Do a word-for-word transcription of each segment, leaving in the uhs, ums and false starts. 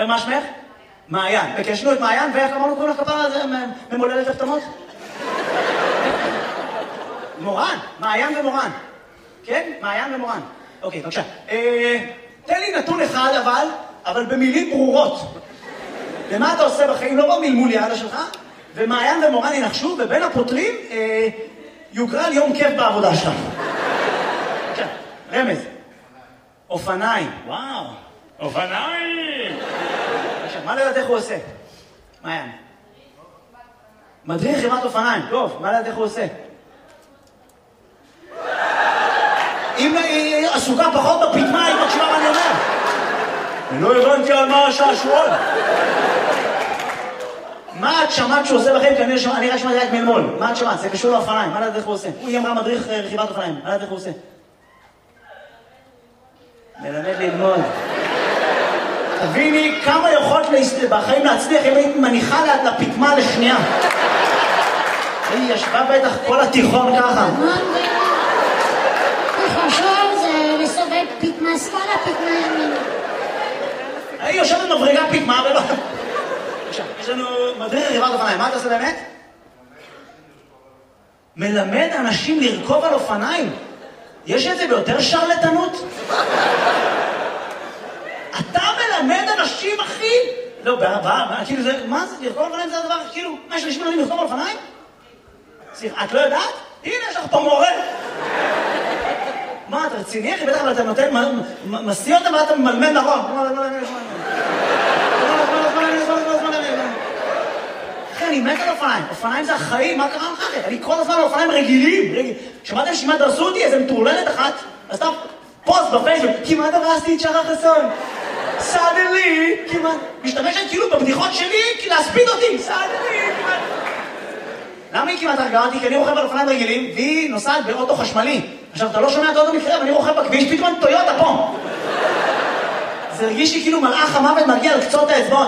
מה שמך? מעיין. וקשנו את מעיין, ואיך אמרנו קוראים לך כפרה הזה ממולדת הפתמות? מורן, מעיין ומורן. כן? מעיין ומורן. אוקיי, בבקשה. תן לי נתון אחד אבל, אבל במילים ברורות. ומה אתה עושה בחיים? לא במלמול יעלה שלך, ומעיין ומורן ינחשו, ובין הפותרים יוגרל יום כיף בעבודה שלך. בבקשה, רמז. אופניים. וואו. אופניים! בבקשה, מה לדעת איך הוא עושה? מעיין. מדריך חברת אופניים. טוב, מה לדעת איך הוא עושה? אם היא עסוקה פחות בפתמה, היא מקשיבה מה אני אומר. אני לא הבנתי על מה השעשועון. מה את שמעת שהוא עושה בחיים? כי אני רק שמעתי רק מלמול. מה את שמעת? זה קשור לאופניים. מה לדעת איך הוא עושה? היא אמרה מדריך רכיבת אופניים. מה לדעת איך הוא עושה? מלמד ללמוד. תביני כמה יכולת בחיים להצליח אם היית מניחה לפתמה לשנייה. היא ישבה בטח כל התיכון ככה. חשוב זה לסובב פתמה שמאלה, פתמה ימין. היא יושבת מבריגה פתמה ולא... עכשיו, יש לנו מדריך רכיבת אופניים. מה אתה עושה באמת? מלמד אנשים לרכוב על אופניים. יש את זה ביותר שרלטנות? אתה מלמד אנשים, אחי? לא, בעבר, כאילו זה... מה זה? לרכוב על אופניים זה הדבר, כאילו... מה, יש אנשים מלמדים לרכוב על אופניים? סליחה, את לא יודעת? הנה, יש לך פה מורה. מה, אתה רציני, אחי? בטח, אבל אתה נותן... מסיא אותם ואתה ממלמד נכון. אחי, אני מת על אופניים. אופניים זה החיים, מה קרה לך, אחי? אני כל הזמן על אופניים רגילים. שמעתם שכמעט דרסו אותי? איזה מטורללת אחת. אז אתה פוסט בפייסבוק, כמעט דרסתי את שחר חסון. סאדלי, כמעט. משתמשת כאילו בבדיחות שלי, להספיד אותי. סאדלי, כמעט. למה היא כמעט הרגעה אותי? כי אני רוכב על אופניים רגילים, והיא נוסעת באוטו חשמלי. עכשיו, אתה לא שומע את האוטו מקרה, ואני רוכב בכביש, פתאום טויוטה פה. זה הרגיש לי כאילו מלאך המוות מגיע על קצות האצבעות.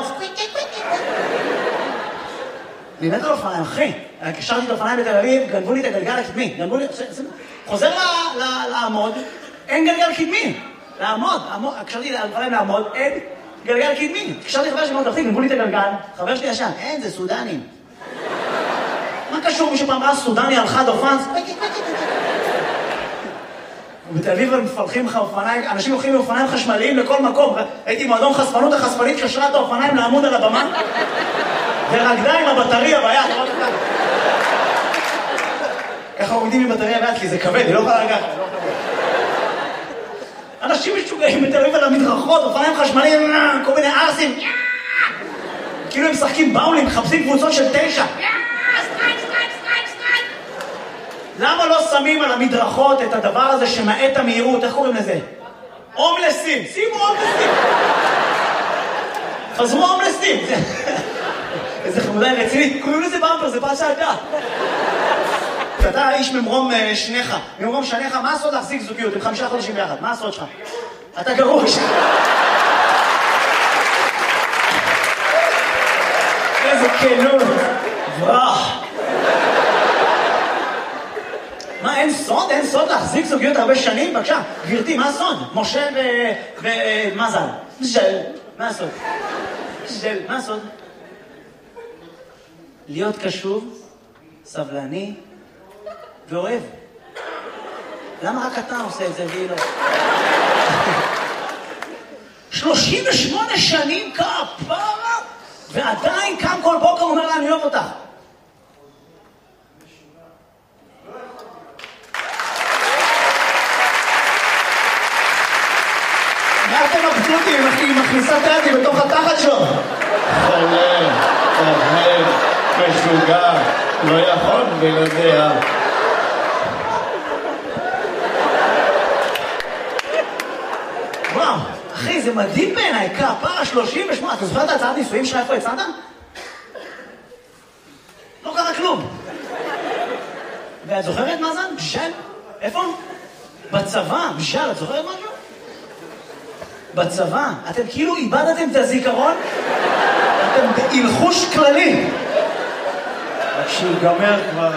אני מת על אופניים, אחי. קשרתי את האופניים בתל אביב, גנבו לי את הגלגל הקדמי. גנבו לי... חוזר לעמוד, אין גלגל קדמי. לעמוד, קשרתי את האופניים לעמוד, אין גלגל קדמי. קשרתי חבר שלי מאוד אחי, גנבו לי את הגלגל, חבר שלי ישן, אין, זה סודנים. מה קשור מישהו פעם ראה סודני על חד אופן? בתל אביב הם מפלחים לך אופניים, אנשים הולכים מאופניים חשמליים לכל מקום. הייתי מועדון חשפנות, החשפנית קשרה את האופניים לעמוד על הבמה, ורקדה עם הבטריה ביד. ככה עומדים עם בטריה ביד, כי זה כבד, היא לא יכולה לגעת. אנשים משוגעים בתל אביב על המדרכות, אופניים חשמליים, כל מיני ארסים. כאילו הם משחקים באולים, מחפשים קבוצות של תשע. למה לא שמים על המדרכות את הדבר הזה שמעט המהירות? איך קוראים לזה? הומלסים. שימו הומלסים. חזרו הומלסים. איזה חמודה רצינית. קוראים לזה במפר, זה פעם שעדה. אתה איש ממרום שניך. ממרום שניך, מה הסוד להחזיק זוגיות? עם חמישה חודשים ביחד. מה הסוד שלך? אתה גרוש. איזה כנות. ברח. מה, אין סוד? אין סוד להחזיק זוגיות הרבה שנים? בבקשה, גברתי, מה הסוד? משה ומזל. ז'ל. מה הסוד? ז'ל. מה הסוד? להיות קשוב, סבלני ואוהב. למה רק אתה עושה את זה והיא לא? שלושים ושמונה שנים כפרה, ועדיין קם כל בוקר אומר לה, אני אוהב אותך. מה אתם מבסוטים? היא מכניסה את היד בתוך התחת שלו. חולה, אוהב, משוגע, לא יכול ולא. וואו, אחי, זה מדהים בעיניי, כפרה שלושים ושמונה. אתה זוכר את הצעת נישואים שלך, איפה יצאת? לא קרה כלום. ואת זוכרת מה זה? בשל? איפה? בצבא, בשל, את זוכרת משהו? בצבא, אתם כאילו איבדתם את הזיכרון, אתם בהלחוש כללי. כשיגמר כבר...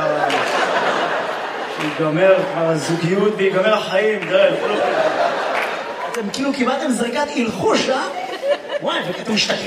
כשיגמר כבר הזוגיות ויגמר החיים, דרך. אתם כאילו קיבלתם זריקת הלחוש, אה? וואי, ואתם משתגעים.